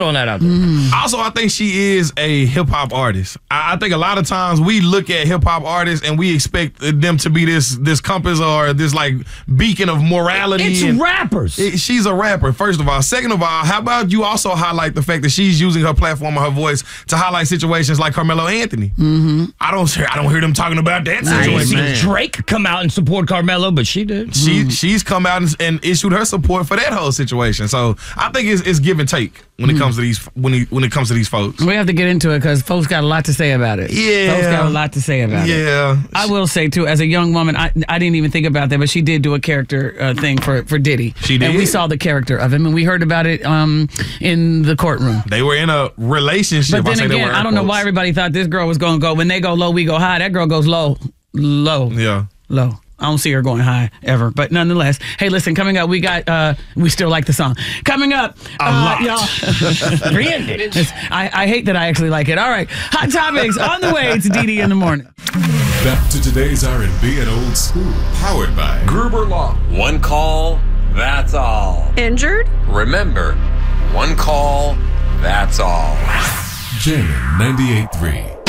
on that out there. Also, I think she is a hip-hop artist. I think a lot of times we look at hip-hop artists and we expect them to be this compass or this, like, beacon of morality. It's rappers. She's a rapper, first of all. Second of all, how about you also highlight the fact that she's using her platform and her voice to highlight situations like Carmelo Anthony? Mm-hmm. I don't hear them talking about that situation. I see Drake come out and support Carmelo, but she did. She's come out and issued her support for that whole situation. So I think it's give and take when it comes to these when it comes to these folks. We have to get into it because folks got a lot to say about it. Yeah, folks got a lot to say about it. Yeah, I will say too, as a young woman, I didn't even think about that, but she did do a character thing for Diddy. She did, and we saw the character of him, and we heard about it in the courtroom. They were in a relationship. But then again, I don't know why everybody thought this girl was going to go. When they go low, we go high. That girl goes low. Yeah, low. I don't see her going high ever, but nonetheless. Hey, listen, coming up, we got, we still like the song. Coming up, y'all. I hate that I actually like it. All right, Hot Topics on the way. It's DD in the morning. Back to today's R&B and old school. Powered by Gruber Law. One call, that's all. Injured? Remember, one call, that's all. Jam 98.3.